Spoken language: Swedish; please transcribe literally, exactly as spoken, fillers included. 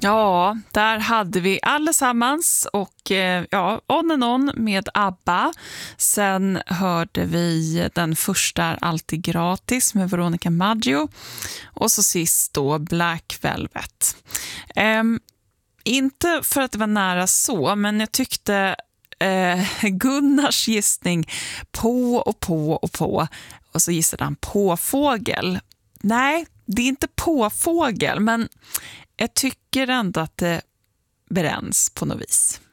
Ja, där hade vi allesammans och eh, ja, On and On med ABBA. Sen hörde vi den första är alltid gratis med Veronica Maggio. Och så sist då Black Velvet. Ehm, inte för att det var nära så, men jag tyckte eh, Gunnars gissning på och på och på. Och så gissade han på fågel. Nej, det är inte på fågel, men jag tycker ändå att det bränns på något vis.